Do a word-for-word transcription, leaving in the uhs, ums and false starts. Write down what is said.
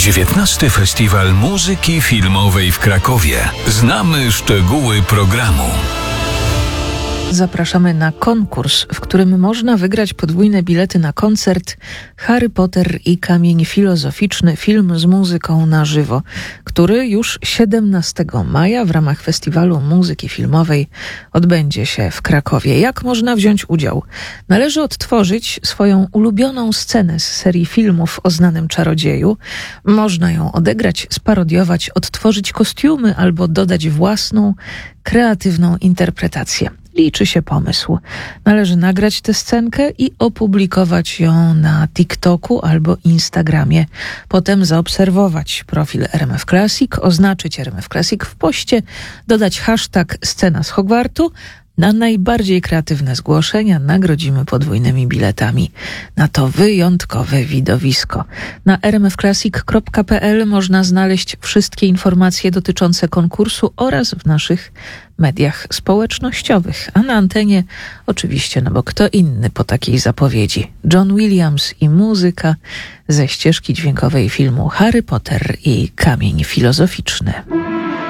dziewiętnasty Festiwal Muzyki Filmowej w Krakowie. Znamy szczegóły programu. Zapraszamy na konkurs, w którym można wygrać podwójne bilety na koncert Harry Potter i Kamień Filozoficzny, film z muzyką na żywo, który już siedemnastego maja w ramach Festiwalu Muzyki Filmowej odbędzie się w Krakowie. Jak można wziąć udział? Należy odtworzyć swoją ulubioną scenę z serii filmów o znanym czarodzieju. Można ją odegrać, sparodiować, odtworzyć kostiumy albo dodać własną, kreatywną interpretację. Liczy się pomysł. Należy nagrać tę scenkę i opublikować ją na TikToku albo Instagramie. Potem zaobserwować profil R M F Classic, oznaczyć R M F Classic w poście, dodać hashtag scena z Hogwartu. Na najbardziej kreatywne zgłoszenia nagrodzimy podwójnymi biletami na to wyjątkowe widowisko. Na r m f classic kropka p l można znaleźć wszystkie informacje dotyczące konkursu oraz w naszych mediach społecznościowych. A na antenie oczywiście, no bo kto inny po takiej zapowiedzi? John Williams i muzyka ze ścieżki dźwiękowej filmu Harry Potter i Kamień Filozoficzny.